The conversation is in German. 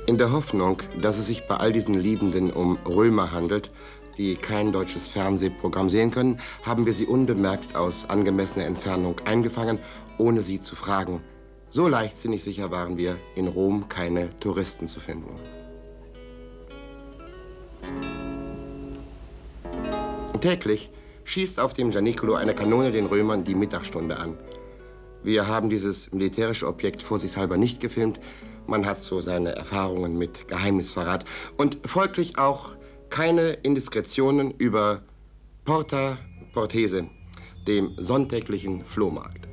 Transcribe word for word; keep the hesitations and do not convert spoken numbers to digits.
In der Hoffnung, dass es sich bei all diesen Liebenden um Römer handelt, die kein deutsches Fernsehprogramm sehen können, haben wir sie unbemerkt aus angemessener Entfernung eingefangen, ohne sie zu fragen. So leichtsinnig sicher waren wir, in Rom keine Touristen zu finden. Täglich schießt auf dem Gianicolo eine Kanone den Römern die Mittagsstunde an. Wir haben dieses militärische Objekt vorsichtshalber nicht gefilmt. Man hat so seine Erfahrungen mit Geheimnisverrat und folglich auch keine Indiskretionen über Porta Portese, dem sonntäglichen Flohmarkt.